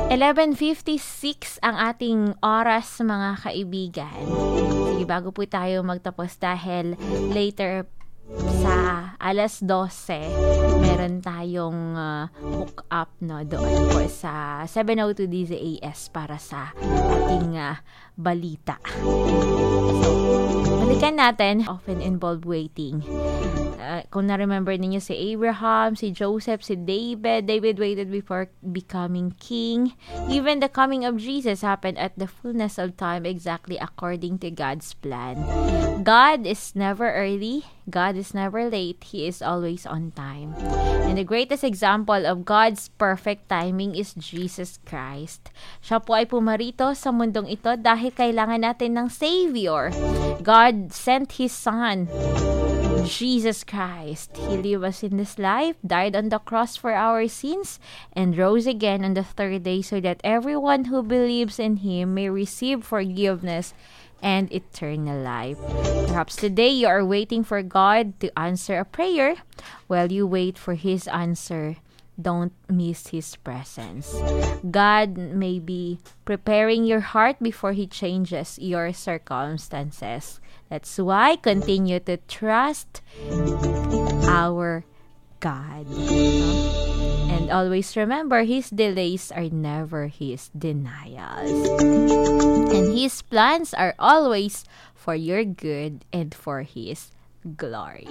11:56 ang ating oras, mga kaibigan. Sige, bago po tayo magtapos dahil later sa 12:00, meron tayong hook up doon po sa 702 DZAS para sa ating balita. So, balikan natin, often involved waiting. Kung na-remember ninyo si Abraham, si Joseph, si David waited before becoming king. Even the coming of Jesus happened at the fullness of time, exactly according to God's plan. God is never early. God is never late. He is always on time. And the greatest example of God's perfect timing is Jesus Christ. Siya po ay pumarito sa mundong ito dahil kailangan natin ng Savior. God sent His Son, Jesus Christ. He lived us in this life, died on the cross for our sins, and rose again on the third day so that everyone who believes in Him may receive forgiveness and eternal life. Perhaps today you are waiting for God to answer a prayer. While you wait for His answer, don't miss His presence. God may be preparing your heart before He changes your circumstances. That's why continue to trust our God. And always remember, His delays are never His denials. And His plans are always for your good and for His glory.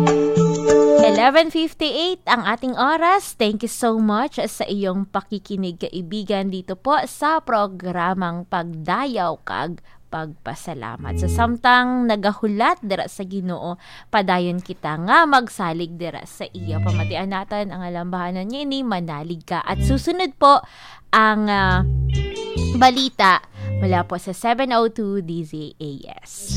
11:58 ang ating oras. Thank you so much sa iyong pakikinig, kaibigan, dito po sa programang Pagdayaw Kag Pagpasalamat. Sa samtang nagahulat dira sa Ginoo, padayon kita nga magsalig dira sa iya. Pamatian natin ang alambahanan niya ni manalig ka. At susunod po ang balita mula po sa 702 DZAS.